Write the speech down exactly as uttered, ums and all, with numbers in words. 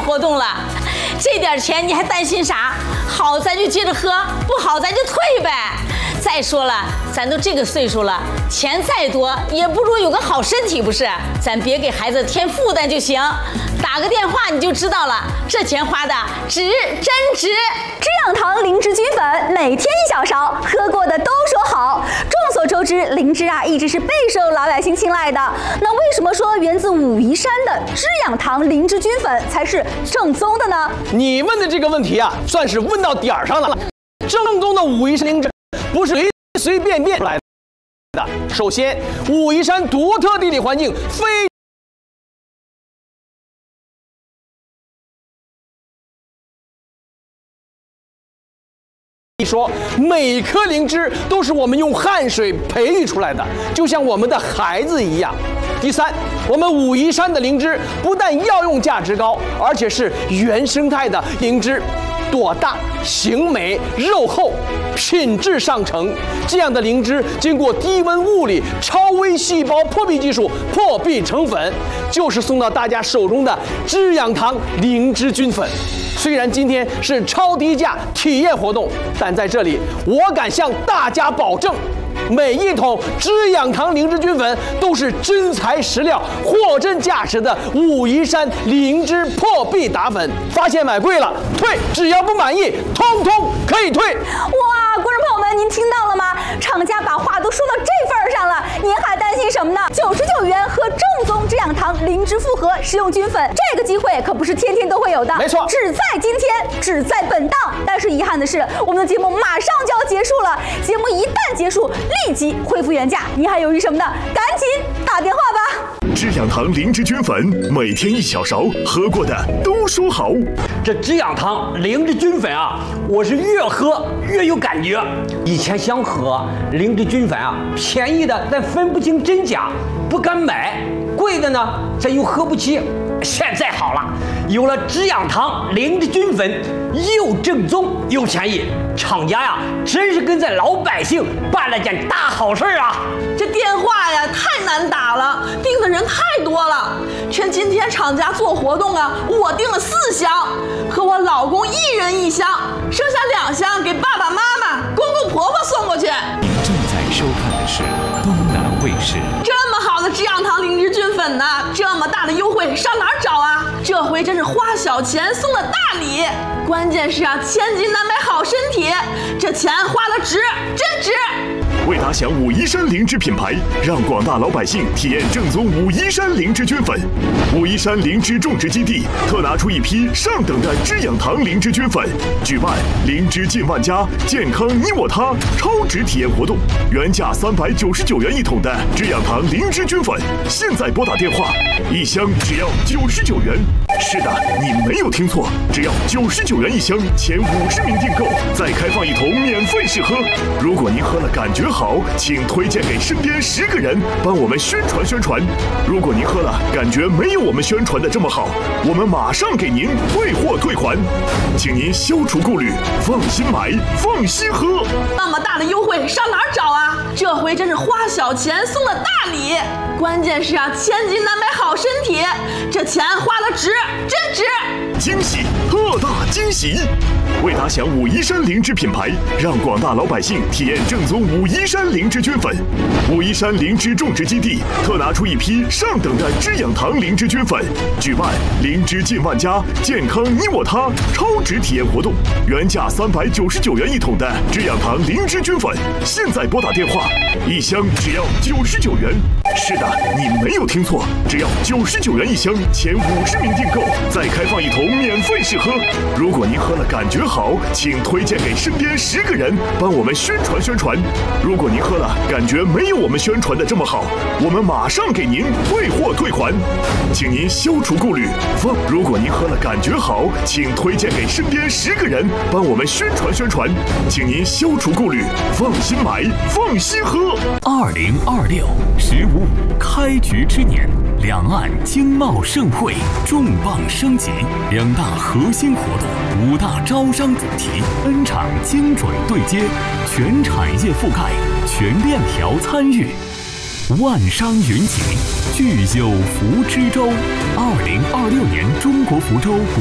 活动了。这点钱你还担心啥？好咱就接着喝，不好咱就退呗。再说了，咱都这个岁数了，钱再多也不如有个好身体，不是？咱别给孩子添负担就行。打个电话你就知道了，这钱花的值，真值。 知养堂灵芝菌粉，每天一小勺，喝过的都说好。众所周知，灵芝啊一直是备受老百姓青睐的。那为什么说源自武夷山的知养堂灵芝菌粉才是正宗的呢？ 你问的这个问题啊，算是问到点儿上了。正宗的武夷山灵芝不是随随便便出来的。首先，武夷山独特地理环境非。说每颗灵芝都是我们用汗水培育出来的，就像我们的孩子一样。第三，我们武夷山的灵芝不但药用价值高，而且是原生态的灵芝，朵大、形美、肉厚，品质上乘。这样的灵芝经过低温物理、超微细胞破壁技术破壁成粉，就是送到大家手中的知养堂灵芝菌粉。虽然今天是超低价体验活动，但在这里我敢向大家保证，每一桶知养堂灵芝菌粉都是真材实料、货真价实的武夷山灵芝破壁打粉。发现买贵了退，只要不满意，通通可以退。 哇，观众朋友们，您听到了吗？厂家把话都说到这份儿上了，您还担心什么呢？九十九元喝正宗知养堂灵芝复合食用菌粉，这个机会可不是天天都会有的， 没错， 只在今天，只在本档。但是遗憾的是，我们的节目马上就要结束了，节目一旦结束，立即恢复原价。你还犹豫什么呢？赶紧打电话吧！ 知养堂灵芝菌粉，每天一小勺，喝过的都说好。 这知养堂灵芝菌粉啊，我是越喝越有感觉。以前想喝灵芝菌粉啊，便宜的但分不清真假，不敢买；贵的呢，咱又喝不起。现在好了，有了知养堂灵芝菌粉，又正宗又便宜，厂家呀，真是跟咱老百姓办了件大好事啊！ 这电话呀太难打了，订的人太多了。趁今天厂家做活动啊，我订了四箱，和我老公一人一箱，剩下两箱给爸爸妈妈、公公婆婆送过去。 您正在收看的是东南卫视。 这么好的知养堂灵芝菌粉呢，这么大的优惠，上哪儿找啊？这回真是花小钱送了大礼，关键是啊，千金难买好身体，这钱花的值，真值。 为打响武夷山灵芝品牌，让广大老百姓体验正宗武夷山灵芝菌粉。武夷山灵芝种植基地特拿出一批上等的知养堂灵芝菌粉，举办灵芝进万家，健康你我他超值体验活动，原价三百九十九元一桶的知养堂灵芝菌粉，现在拨打电话，一箱只要九十九元。是的，你没有听错，只要九十九元一箱，前五十名订购再开放一桶免费试喝。如果您喝了感觉好，请推荐给身边十个人，帮我们宣传宣传。如果您喝了感觉没有我们宣传的这么好，我们马上给您退货退款，请您消除顾虑，放心买，放心喝。 那么大的优惠，上哪儿找啊？这回真是花小钱送了大礼，关键是啊，千金难买好身体，这钱花的值，真值。 惊喜，特大惊喜！为打响武夷山灵芝品牌，让广大老百姓体验正宗武夷山灵芝菌粉，武夷山灵芝种植基地特拿出一批上等的知养堂灵芝菌粉，举办灵芝进万家，健康你我他超值体验活动，原价三百九十九元一桶的知养堂灵芝菌粉，现在拨打电话，一箱只要九十九元。是的，你没有听错，只要九十九元一箱，前五十名订购再开放一桶免费试喝。如果您喝了感觉好，请推荐给身边十个人，帮我们宣传宣传。如果您喝了感觉没有我们宣传的这么好，我们马上给您退货退款，请您消除顾虑，放。如果您喝了感觉好，请推荐给身边十个人，帮我们宣传宣传，请您消除顾虑，放心买，放心喝。 二零二六“十五五”开局之年，两岸经贸盛会重磅升级，两大核心活动，五大招商主题，N场精准对接，全产业覆盖，全链条参与。万商云集，聚友福之州。二零二六年中国福州